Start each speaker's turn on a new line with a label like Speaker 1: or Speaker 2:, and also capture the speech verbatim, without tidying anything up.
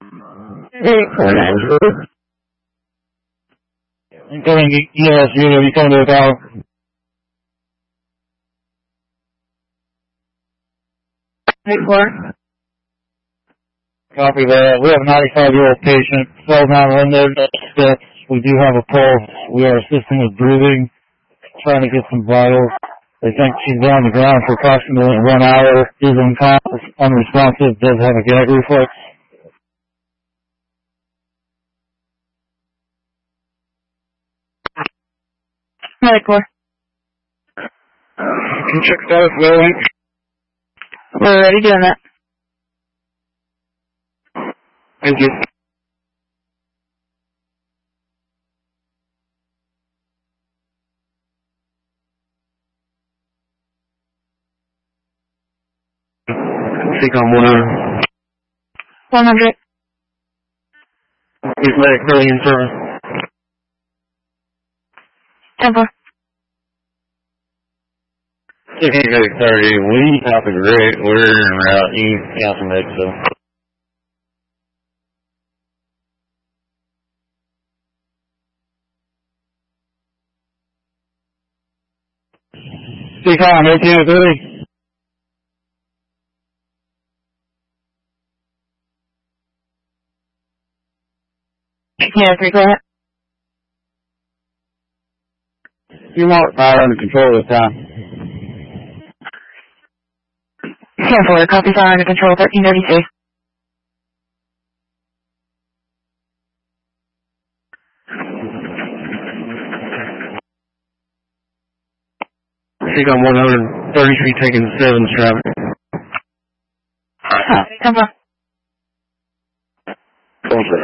Speaker 1: Incoming E S unit, you coming to the tower?
Speaker 2: eight four.
Speaker 1: Copy that. We have a ninety-five-year-old patient, twelve nine window, steps. We do have a pulse. We are assisting with breathing, trying to get some vitals. They think she's been on the ground for approximately one hour, is unconscious, unresponsive, does have a gag reflex.
Speaker 2: eight four.
Speaker 1: Can you check status, Lily?
Speaker 2: We're already doing that.
Speaker 1: Thank you. Seacom one hundred.
Speaker 2: one hundred.
Speaker 1: He's medic really in service.
Speaker 2: ten four.
Speaker 1: sixteen thirty, we copy great. We're en route. You got some medics, so. Seacom eighteen thirty.
Speaker 2: Yeah, three, go ahead.
Speaker 1: You want fire under control this time.
Speaker 2: ten four, copy fire under control, thirteen thirty-three.
Speaker 1: Seacom one hundred thirty-three taking seven traffic.
Speaker 2: ten four.